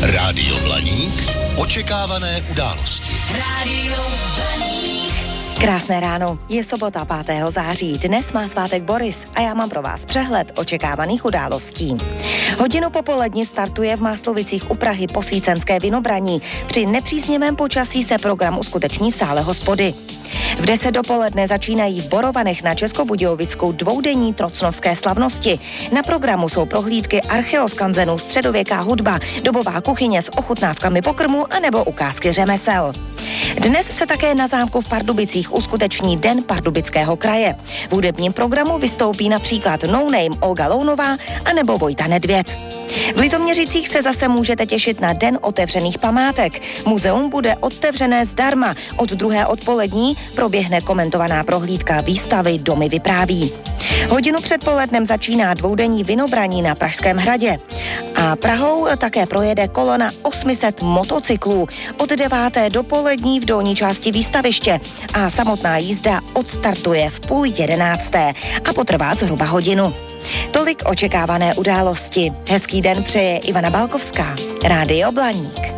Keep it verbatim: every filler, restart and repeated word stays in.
Rádio Blaník. Očekávané události. Rádio Blaník. Krásné ráno, je sobota pátého září, dnes má svátek Boris a já mám pro vás přehled očekávaných událostí. Hodinu popolední startuje v Máslovicích u Prahy posvícenské vinobraní. Při nepříznivém počasí se program uskuteční v sále hospody. V deset dopoledne začínají v Borovanech na Českobudějovickou dvoudenní trocnovské slavnosti. Na programu jsou prohlídky archeoskanzenů, středověká hudba, dobová kuchyně s ochutnávkami pokrmu anebo ukázky řemesel. Dnes se také na zámku v Pardubicích uskuteční Den Pardubického kraje. V hudebním programu vystoupí například No Name Olga Lounová anebo Vojta Nedvěd. V Litoměřicích se zase můžete těšit na Den otevřených památek. Muzeum bude otevřené zdarma. Od druhé odpolední proběhne komentovaná prohlídka výstavy Domy vypráví. Hodinu před polednem začíná dvoudenní vinobraní na Pražském hradě. A Prahou také projede kolona osm set motocyklů. Od deváté dopolední v dolní části výstaviště. A samotná jízda odstartuje v půl jedenácté a potrvá zhruba hodinu. Tolik očekávané události. Hezký den přeje Ivana Balkovská. Rádio Blaník.